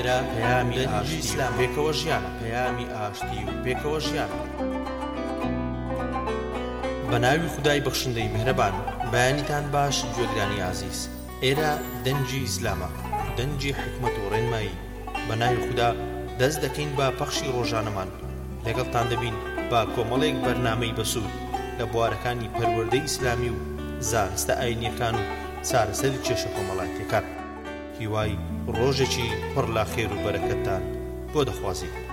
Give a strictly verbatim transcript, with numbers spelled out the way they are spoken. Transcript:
لە پەیامی ئاشتی ئیسلام پێکەوە ژیانە پەیامی ئاشتی و پێکەوە ژیانە. بە ناوی خودای بەخشندەی میهرەبان. بەیانیتان باش گوێگرانی عەزیز. ئێرە دەنجی ئیسلامە، دەنجی حکمت و ڕێنمایی. بە ناوی خوددا دەست دەکەین بە پەخشی ڕۆژانەمان. لەگەڵتان دەبین با کۆمەڵێک بەرنامەی بەسوود لە بوارەکانی پەروەردەی ئیسلامی و زانستە ئاینیەکان و چارەسەری کێشە کۆمەڵایەتیەکان. هیوای ڕۆژێکی پڕ لە خێر و بەرەکەتتان بۆ دەخوازین.